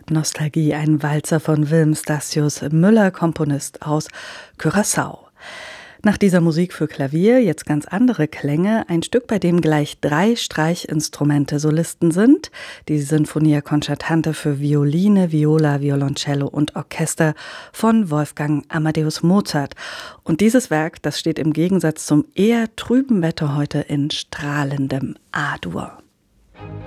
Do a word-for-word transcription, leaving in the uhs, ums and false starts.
Pop Nostalgie, ein Walzer von Wilm Stasius Müller, Komponist aus Curaçao. Nach dieser Musik für Klavier jetzt ganz andere Klänge, ein Stück, bei dem gleich drei Streichinstrumente Solisten sind, die Sinfonia Concertante für Violine, Viola, Violoncello und Orchester von Wolfgang Amadeus Mozart. Und dieses Werk, das steht im Gegensatz zum eher trüben Wetter heute in strahlendem A-Dur.